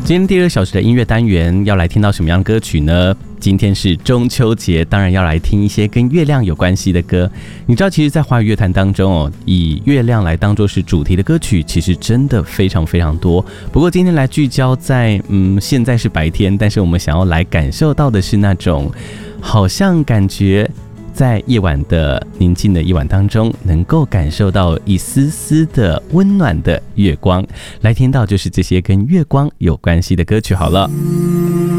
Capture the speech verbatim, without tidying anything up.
今天第二小时的音乐单元要来听到什么样的歌曲呢？今天是中秋节，当然要来听一些跟月亮有关系的歌。你知道，其实在华语乐坛当中哦，以月亮来当作是主题的歌曲，其实真的非常非常多。不过今天来聚焦在，嗯，现在是白天，但是我们想要来感受到的是那种，好像感觉在夜晚的宁静的夜晚当中，能够感受到一丝丝的温暖的月光。来听到就是这些跟月光有关系的歌曲好了。